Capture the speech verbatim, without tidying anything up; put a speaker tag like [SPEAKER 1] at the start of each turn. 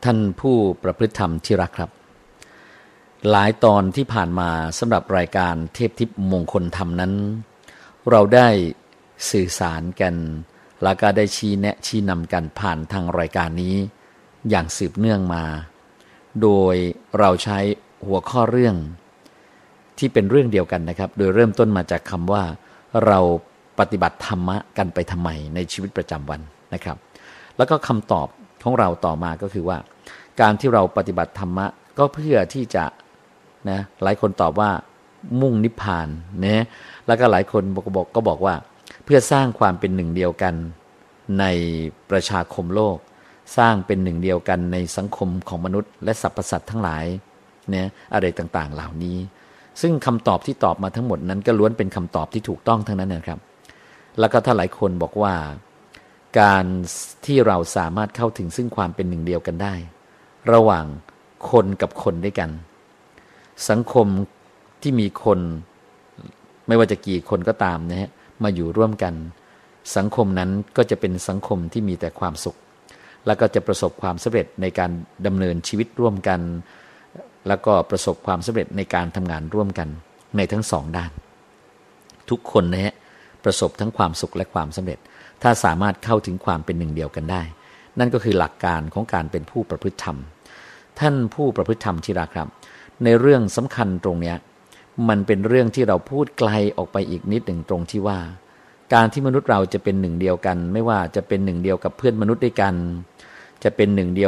[SPEAKER 1] ท่านผู้ประพฤติธรรมที่รักครับหลายตอนที่ผ่านมาสำหรับรายการเทพทิพย์มงคลธรรมนั้นเราได้สื่อสารกันแล้วก็ได้ชี้แนะชี้นำกันผ่านทางรายการนี้อย่างสืบเนื่องมาโดยเราใช้หัวข้อเรื่องที่เป็นเรื่องเดียวกันนะครับโดยเริ่มต้นมาจากคำว่าเราปฏิบัติธรรมะกันไปทำไมในชีวิตประจำวันนะครับแล้วก็คำตอบของเราต่อมาก็คือว่าการที่เราปฏิบัติธรรมะก็เพื่อที่จะนะหลายคนตอบว่ามุ่งนิพพานนะแล้วก็หลายคนบอกบอกก็บอกว่าเพื่อสร้างความเป็นหนึ่งเดียวกันในประชาคมโลกสร้างเป็นหนึ่งเดียวกันในสังคมของมนุษย์และสรรพสัตว์ทั้งหลายเนี่ยอะไรต่างๆเหล่านี้ซึ่งคำตอบที่ตอบมาทั้งหมดนั้นก็ล้วนเป็นคำตอบที่ถูกต้องทั้งนั้นนะครับแล้วก็ถ้าหลายคนบอกว่าการที่เราสามารถเข้าถึงซึ่งความเป็นหนึ่งเดียวกันได้ระหว่างคนกับคนด้วยกันสังคมที่มีคนไม่ว่าจะกี่คนก็ตามนะฮะมาอยู่ร่วมกันสังคมนั้นก็จะเป็นสังคมที่มีแต่ความสุขแล้วก็จะประสบความสำเร็จในการดำเนินชีวิตร่วมกันแล้วก็ประสบความสำเร็จในการทำงานร่วมกันในทั้งสองด้านทุกคนนะฮะประสบทั้งความสุขและความสำเร็จถ้าสามารถเข้าถึงความเป็นหนึ่งเดียวกันได้นั่นก็คือหลักการของการเป็นผู้ประพฤติธรรมท่านผู้ประพฤติธรรมที่รักครับในเรื่องสำคัญตรงนี้มันเป็นเรื่องที่เราพูดไกลออกไปอีกนิดหนึ่งตรงที่ว่าการที่มนุษย์เราจะเป็นหนึ่งเดียวกันไม่ว่าจะเป็นหนึ่งเดียวกับเพื่อนมนุษย์ด้วยกันจะเป็นหนึ่งเดียว